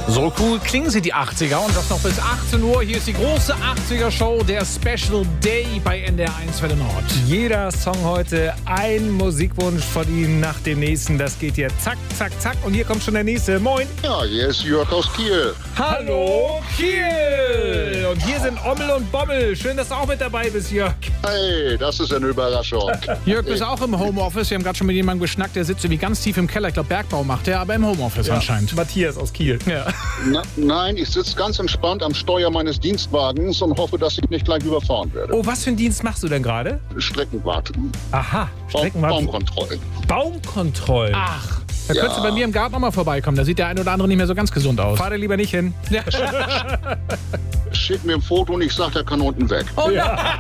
So cool klingen sie, die 80er. Und das noch bis 18 Uhr. Hier ist die große 80er-Show, der Special Day bei NDR1 Welle Nord. Jeder Song heute ein Musikwunsch von Ihnen nach dem nächsten. Das geht hier zack, zack, zack. Und hier kommt schon der nächste. Moin. Ja, hier ist Jörg aus Kiel. Hallo Kiel. Und hier sind Ommel und Bommel. Schön, dass du auch mit dabei bist, Jörg. Hey, das ist eine Überraschung. Jörg, bist auch im Homeoffice. Wir haben gerade schon mit jemandem geschnackt, der sitzt irgendwie ganz tief im Keller. Ich glaube, Bergbau macht der, aber im Homeoffice anscheinend. Matthias aus Kiel. Ja. Nein, ich sitze ganz entspannt am Steuer meines Dienstwagens und hoffe, dass ich nicht gleich überfahren werde. Oh, was für einen Dienst machst du denn gerade? Streckenwart. Aha, Streckenwart. Baumkontrollen. Baumkontrollen. Ach, da Ja. könntest du bei mir im Garten auch mal vorbeikommen. Da sieht der ein oder andere nicht mehr so ganz gesund aus. Fahr da lieber nicht hin. Ja. Schick mir ein Foto und ich sag, der kann unten weg. Oh,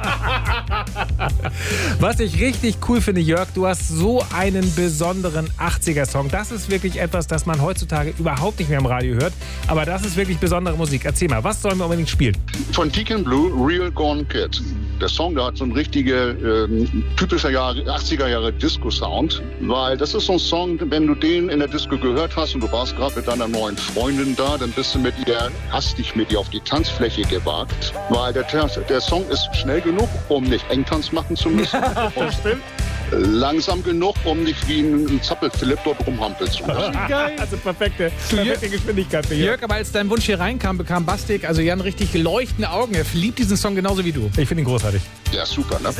Was ich richtig cool finde, Jörg, du hast so einen besonderen 80er-Song. Das ist wirklich etwas, das man heutzutage überhaupt nicht mehr im Radio hört. Aber das ist wirklich besondere Musik. Erzähl mal, was sollen wir unbedingt spielen? Von Deacon Blue, Real Gone Kid. Der Song, der hat so einen richtigen, typischer 80er Jahre Disco-Sound. Weil das ist so ein Song, wenn du den in der Disco gehört hast und du warst gerade mit deiner neuen Freundin da, dann bist du mit ihr, hast dich mit ihr auf die Tanzfläche gewagt. Weil der Song ist schnell genug, um nicht Engtanz machen zu müssen. Und Stimmt. langsam genug, um nicht wie ein Zappel-Philipp dort rumhampeln zu müssen. geil. Also perfekte Geschwindigkeit für Jörg. Jörg, aber als dein Wunsch hier reinkam, bekam Bastik, also Jan, richtig leuchtende Augen. Er liebt diesen Song genauso wie du. Ich finde ihn großartig. Ja, super, ne?